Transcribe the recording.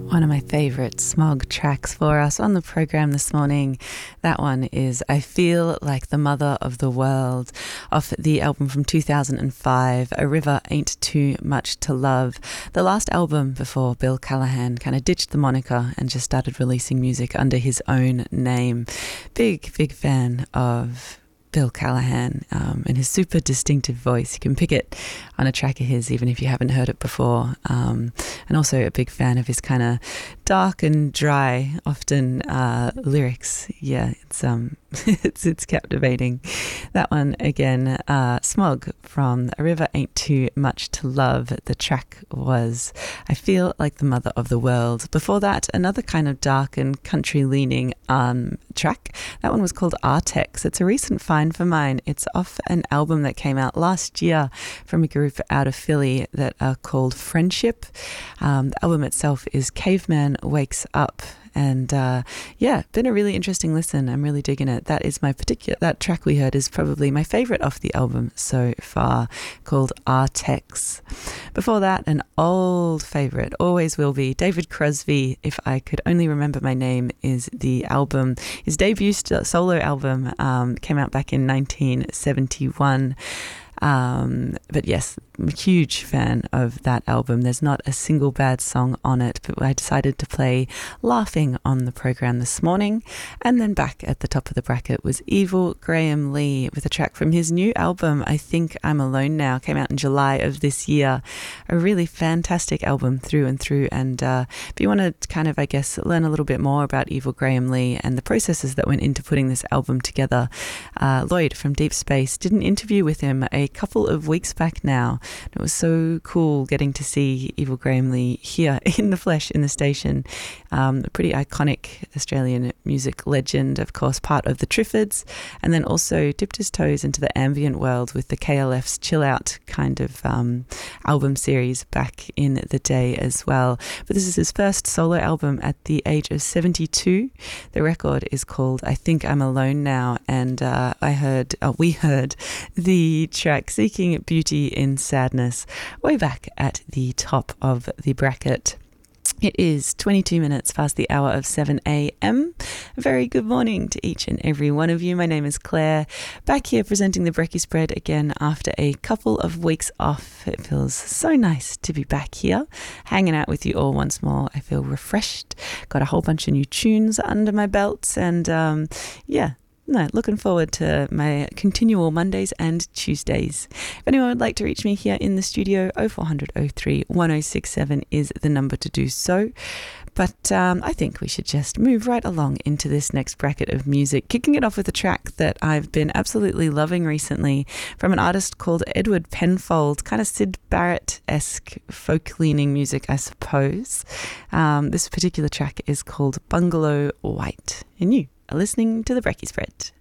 One of my favourite Smog tracks for us on the programme this morning. That one is I Feel Like the Mother of the World off the album from 2005, A River Ain't Too Much to Love. The last album before Bill Callahan kind of ditched the moniker and just started releasing music under his own name. Big fan of Bill Callahan and his super distinctive voice. You can pick it on a track of his even if you haven't heard it before, and also a big fan of his kind of dark and dry often lyrics. Yeah, it's captivating. That one again, Smog from A River Ain't Too Much to Love. The track was I Feel Like the Mother of the World. Before that, another kind of dark and country leaning track. That one was called Artex. It's a recent find for mine. It's off an album that came out last year from a group out of Philly that are called Friendship. The album itself is Caveman Wakes Up. And been a really interesting listen. I'm really digging it. That track we heard is probably my favourite off the album so far, called Artex. Before that, an old favourite, always will be, David Crosby, If I Could Only Remember My Name is the album. His debut solo album came out back in 1971. But yes, I'm a huge fan of that album. There's not a single bad song on it, but I decided to play Laughing on the program this morning. And then back at the top of the bracket was Evil Graham Lee with a track from his new album, I Think I'm Alone Now, came out in July of this year. A really fantastic album through and through. And if you want to kind of, I guess, learn a little bit more about Evil Graham Lee and the processes that went into putting this album together, Lloyd from Deep Space did an interview with him a couple of weeks back now. It was so cool getting to see Evil Graham Lee here in the flesh in the station. A pretty iconic Australian music legend, of course, part of the Triffids, and then also dipped his toes into the ambient world with the KLF's Chill Out kind of album series back in the day as well. But this is his first solo album at the age of 72. The record is called I Think I'm Alone Now, and we heard the track Seeking Beauty in Sadness way back at the top of the bracket. It is 22 minutes past the hour of 7 a.m. A very good morning to each and every one of you. My name is Claire, back here presenting the Brekkie Spread again after a couple of weeks off. It feels so nice to be back here, hanging out with you all once more. I feel refreshed, got a whole bunch of new tunes under my belt, and looking forward to my continual Mondays and Tuesdays. If anyone would like to reach me here in the studio, 0400 03 1067 is the number to do so. But I think we should just move right along into this next bracket of music, kicking it off with a track that I've been absolutely loving recently from an artist called Edward Penfold, kind of Syd Barrett-esque folk-leaning music, I suppose. This particular track is called Bungalow White, and you are listening to the Brekkie Spread.